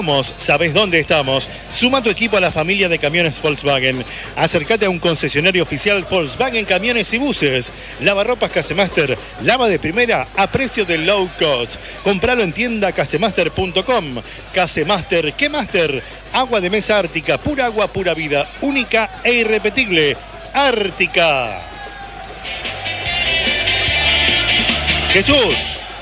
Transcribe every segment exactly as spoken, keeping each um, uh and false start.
¿Sabes dónde estamos? Suma tu equipo a la familia de camiones Volkswagen. Acércate a un concesionario oficial Volkswagen Camiones y Buses. Lavarropas Casemaster, lava de primera a precio de low cost. Compralo en tienda casemaster punto com. Casemaster, ¿qué Master? Agua de mesa Ártica, pura agua, pura vida, única e irrepetible. Ártica. Jesús.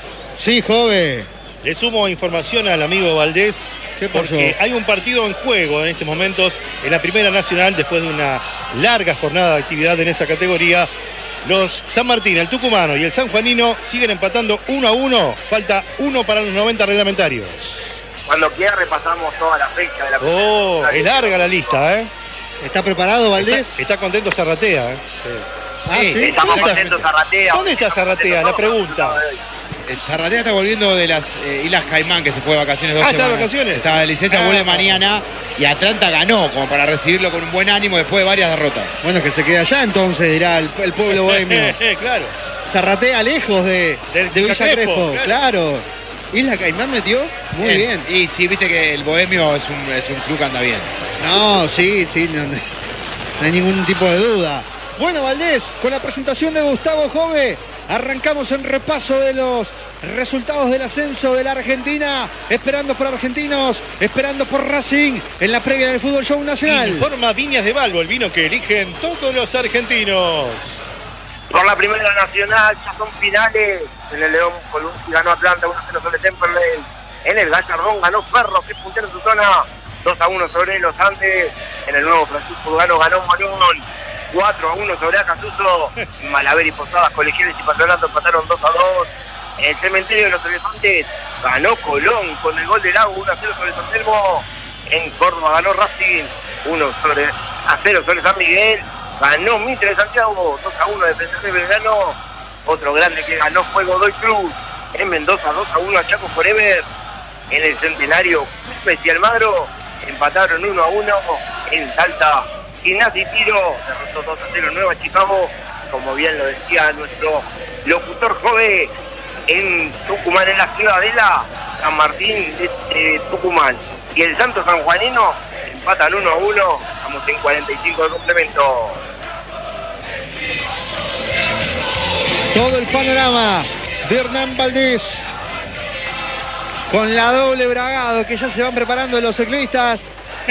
Sí, joven. Le sumo información al amigo Valdés. Porque hay un partido en juego en estos momentos en la Primera Nacional después de una larga jornada de actividad en esa categoría. Los San Martín, el tucumano y el sanjuanino siguen empatando uno a uno. Falta uno para los noventa reglamentarios. Cuando quiera repasamos toda la fecha de la Primera Oh, Nacional. es larga la lista, ¿eh? ¿Está preparado, Valdés? Está, está contento Zarratea, ¿eh? Ah, sí. Estamos ¿Dónde está- contentos Zarratea. ¿Dónde está Zarratea? La pregunta. El Zarratea está volviendo de las eh, Islas Caimán, que se fue de vacaciones dos Ah, ¿está de semanas. vacaciones? Está de licencia, Ah. vuelve mañana. Y Atlanta ganó, como para recibirlo con un buen ánimo después de varias derrotas. Bueno, que se quede allá entonces, dirá el, el pueblo bohemio. Claro. Zarratea lejos de, Del de Villa Villa Crespo, Crespo, claro. claro. Isla Caimán metió muy bien. Y sí, viste que el Bohemio es un, es un club que anda bien. No, sí, sí, no, no hay ningún tipo de duda. Bueno, Valdés, con la presentación de Gustavo Jove, arrancamos en repaso de los resultados del ascenso de la Argentina, esperando por argentinos, esperando por Racing en la previa del Fútbol Show Nacional. Informa Viñas de Balbo, el vino que eligen todos los argentinos. Por la Primera Nacional, ya son finales. En el León Columbia ganó Atlanta uno a cero sobre Temperley. En el Gallardón ganó Ferro, que es puntero en su zona, dos a uno sobre los Andes. En el Nuevo Francisco Lugano ganó Morón, cuatro a uno sobre Acasuso. Malaver y Posadas, Colegiales y Patronato empataron dos a dos. En el Cementerio de los Elefantes ganó Colón con el gol del Lago, uno a cero sobre San Telmo. En Córdoba ganó Racing uno a cero sobre San Miguel. Ganó Mitre de Santiago, dos a uno de Defensor de Belgrano. Otro grande que ganó fue Godoy Cruz. En Mendoza, dos a uno a Chaco Forever. En el Centenario, Quilmes y Almagro empataron uno a uno. En Salta, Gimnasia y Tiro derrotó dos a cero Nueva Chicago. Como bien lo decía nuestro locutor joven, en Tucumán, en la Ciudadela, San Martín de, de Tucumán y el Santo Sanjuanino empatan uno a uno. Estamos en cuarenta y cinco de complemento. Todo el panorama de Hernán Valdés con la doble bragado que ya se van preparando los ciclistas.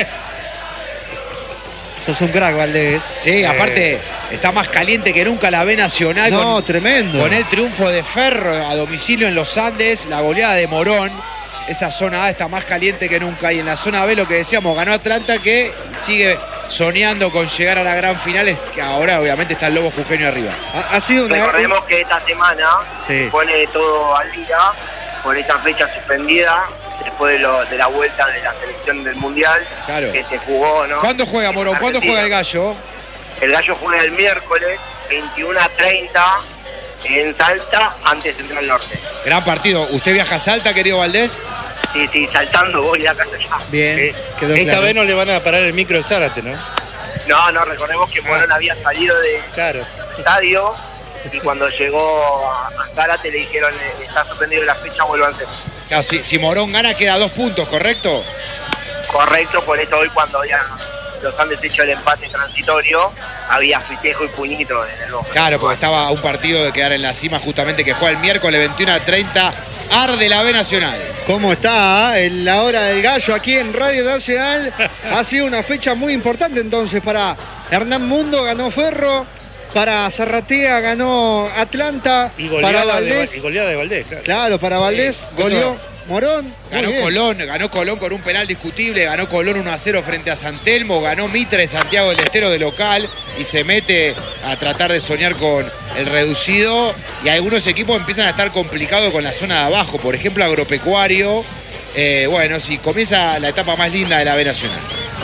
Sos un crack, Valdés. Sí, aparte está más caliente que nunca la B Nacional. No, con, tremendo. Con el triunfo de Ferro a domicilio en los Andes, la goleada de Morón. Esa zona A está más caliente que nunca. Y en la zona B, lo que decíamos, ganó Atlanta, que sigue soñando con llegar a la gran final, es que ahora obviamente está el Lobo Jujeño arriba. Ha, ha sido una... Recordemos que esta semana Sí. se pone todo al día por esta fecha suspendida después de, lo, de la vuelta de la selección del Mundial, Claro. que se jugó, ¿no? ¿Cuándo juega Morón? ¿Cuándo Argentina. juega el Gallo? El Gallo juega el miércoles veintiuno a treinta en Salta ante Central Norte. Gran partido. ¿Usted viaja a Salta, querido Valdés? Sí, sí, saltando voy a casa ya. Bien, Eh, quedó esta claro. vez no le van a parar el micro al Zárate, ¿no? No, no, recordemos que Morón había salido del Claro. estadio y cuando llegó a, a Zárate le dijeron eh, está suspendido la fecha, vuelvanse. Claro, si, si Morón gana, queda dos puntos, ¿correcto? Correcto, por eso hoy cuando ya los han deshecho el empate transitorio, había festejo y puñito en el ojo. Claro, porque estaba a un partido de quedar en la cima, justamente que juega el miércoles veintiuno a treinta. Arde la B Nacional. ¿Cómo está? En la hora del gallo aquí en Radio Nacional. Ha sido una fecha muy importante entonces para Hernán Mundo, ganó Ferro. Para Zarratea ganó Atlanta. Y para goleada, de, Valdés. y goleada de Valdés, claro. Claro, para Valdés Sí, goleó otro- Morón. Muy Ganó bien. Colón, ganó Colón con un penal discutible, ganó Colón uno a cero frente a San Telmo, ganó Mitre de Santiago del Estero de local y se mete a tratar de soñar con el reducido. Y algunos equipos empiezan a estar complicados con la zona de abajo, por ejemplo Agropecuario. Eh, bueno, si comienza la etapa más linda de la B Nacional.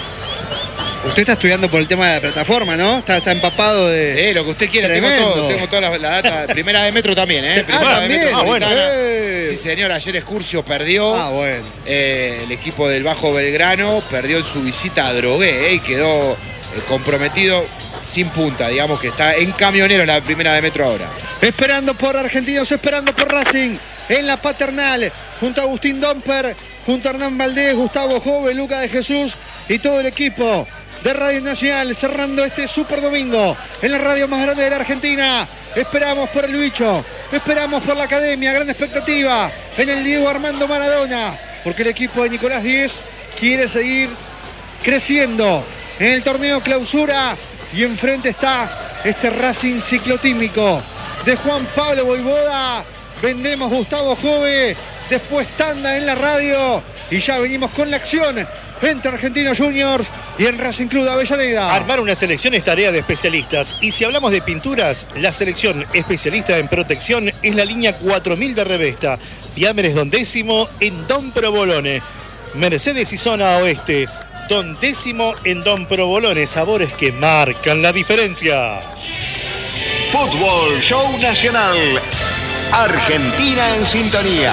Usted está estudiando por el tema de la plataforma, ¿no? Está, está empapado de... Sí, lo que usted quiera, tengo Tremendo. todo, tengo toda la, la data. Primera de Metro también, ¿eh? Ah, Primera de también. Metro Ah, bueno. Metropolitana. Eh. Sí, señor, ayer Excursio perdió. Ah, bueno. Eh, el equipo del Bajo Belgrano perdió en su visita a Drogué, eh, y quedó eh, comprometido sin punta, digamos que está en camionero en la primera de Metro ahora. Esperando por Argentinos, esperando por Racing en la Paternal, junto a Agustín Domper, junto a Hernán Valdés, Gustavo Jove, Luca de Jesús y todo el equipo de Radio Nacional, cerrando este Super Domingo en la radio más grande de la Argentina. Esperamos por el bicho, esperamos por la academia, gran expectativa en el Diego Armando Maradona, porque el equipo de Nicolás Díez quiere seguir creciendo en el torneo clausura y enfrente está este Racing ciclotímico de Juan Pablo Voivoda. Vendemos Gustavo Jove, después tanda en la radio y ya venimos con la acción entre Argentinos Juniors y el Racing Club de Avellaneda. Armar una selección es tarea de especialistas. Y si hablamos de pinturas, la selección especialista en protección es la línea cuatro mil de Revesta. Fiambres Don Décimo en Don Provolone. Mercedes y zona oeste. Don Décimo en Don Provolone. Sabores que marcan la diferencia. Fútbol Show Nacional. Argentina en sintonía.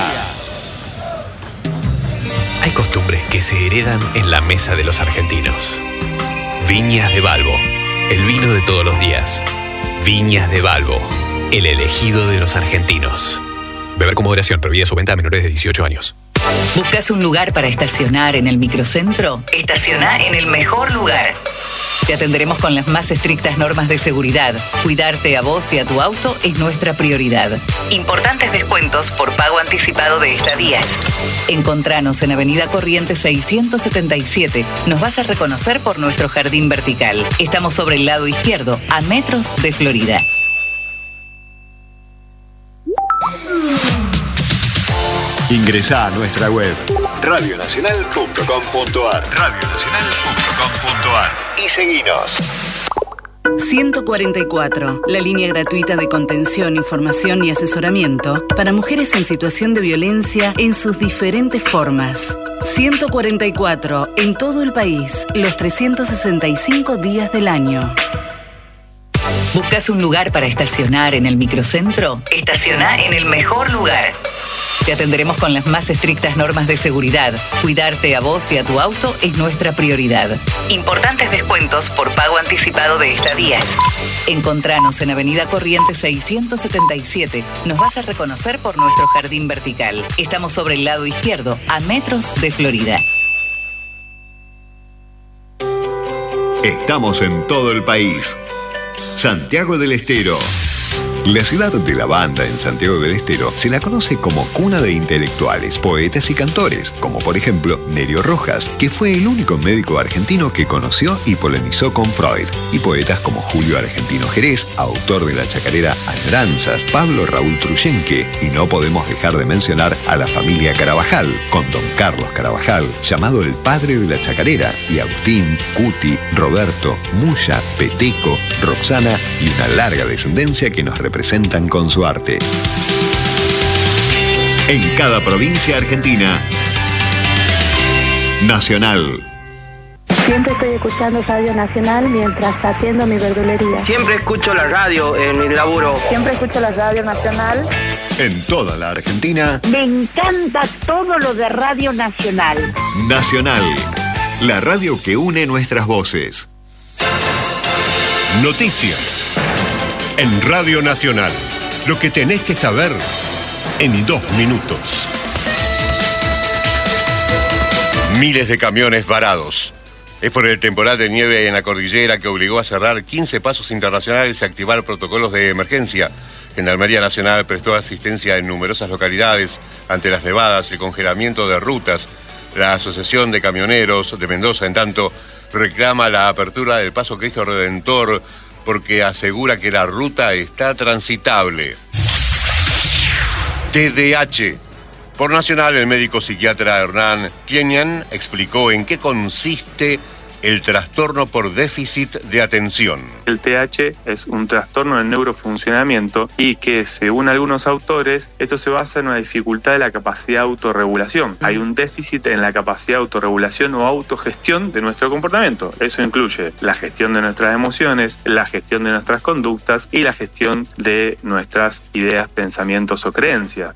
Hay costumbres que se heredan en la mesa de los argentinos. Viñas de Balbo, el vino de todos los días. Viñas de Balbo, el elegido de los argentinos. Beber con moderación, prohibida su venta a menores de dieciocho años. ¿Buscas un lugar para estacionar en el microcentro? Estaciona en el mejor lugar. Te atenderemos con las más estrictas normas de seguridad. Cuidarte a vos y a tu auto es nuestra prioridad. Importantes descuentos por pago anticipado de estadías. Encontranos en Avenida Corrientes seiscientos setenta y siete. Nos vas a reconocer por nuestro jardín vertical. Estamos sobre el lado izquierdo, a metros de Florida. Ingresá a nuestra web radio nacional punto com punto ar radio nacional punto com punto ar y seguinos. ciento cuarenta y cuatro, la línea gratuita de contención, información y asesoramiento para mujeres en situación de violencia en sus diferentes formas. ciento cuarenta y cuatro, en todo el país, los trescientos sesenta y cinco días del año. ¿Buscas un lugar para estacionar en el microcentro? Estaciona en el mejor lugar. Te atenderemos con las más estrictas normas de seguridad. Cuidarte a vos y a tu auto es nuestra prioridad. Importantes descuentos por pago anticipado de estadías. Encontranos en Avenida Corrientes seiscientos setenta y siete. Nos vas a reconocer por nuestro jardín vertical. Estamos sobre el lado izquierdo, a metros de Florida. Estamos en todo el país. Santiago del Estero. La ciudad de la banda en Santiago del Estero se la conoce como cuna de intelectuales, poetas y cantores, como por ejemplo Nerio Rojas, que fue el único médico argentino que conoció y polemizó con Freud, y poetas como Julio Argentino Jerez, autor de la chacarera Añoranzas, Pablo Raúl Truyenque, y no podemos dejar de mencionar a la familia Carabajal, con don Carlos Carabajal, llamado el padre de la chacarera, y Agustín, Cuti, Roberto, Muya, Peteco, Roxana y una larga descendencia que nos representa presentan con su arte. En cada provincia argentina, Nacional. Siempre estoy escuchando Radio Nacional mientras haciendo mi verdulería. Siempre escucho la radio en mi laburo. Siempre escucho la Radio Nacional. En toda la Argentina. Me encanta todo lo de Radio Nacional. Nacional, la radio que une nuestras voces. Noticias. En Radio Nacional, lo que tenés que saber en dos minutos. Miles de camiones varados. Es por el temporal de nieve en la cordillera que obligó a cerrar quince pasos internacionales y activar protocolos de emergencia. Gendarmería Nacional prestó asistencia en numerosas localidades ante las nevadas y el congelamiento de rutas. La Asociación de Camioneros de Mendoza, en tanto, reclama la apertura del Paso Cristo Redentor porque asegura que la ruta está transitable. T D A H. Por Nacional, el médico psiquiatra Hernán Kienian explicó en qué consiste el trastorno por déficit de atención. El T D A H es un trastorno del neurofuncionamiento y que, según algunos autores, esto se basa en una dificultad de la capacidad de autorregulación. Hay un déficit en la capacidad de autorregulación o autogestión de nuestro comportamiento. Eso incluye la gestión de nuestras emociones, la gestión de nuestras conductas y la gestión de nuestras ideas, pensamientos o creencias.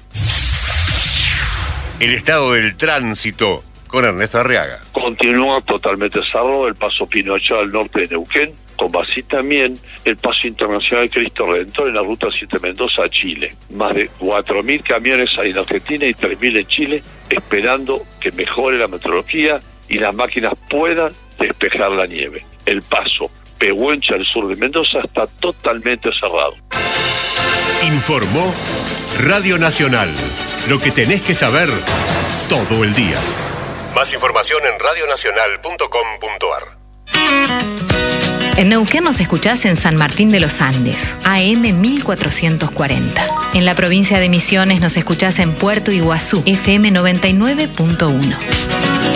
El estado del tránsito con Ernesto Arriaga. Continúa totalmente cerrado el paso Pinocho al norte de Neuquén, como así también el Paso Internacional Cristo Redentor en la Ruta siete Mendoza a Chile. Más de cuatro mil camiones hay en Argentina y tres mil en Chile, esperando que mejore la meteorología y las máquinas puedan despejar la nieve. El paso Pehuenche al sur de Mendoza está totalmente cerrado. Informó Radio Nacional. Lo que tenés que saber todo el día. Más información en radio nacional punto com punto a r. En Neuquén nos escuchás en San Martín de los Andes, A M mil cuatrocientos cuarenta. En la provincia de Misiones nos escuchás en Puerto Iguazú, F M noventa y nueve punto uno.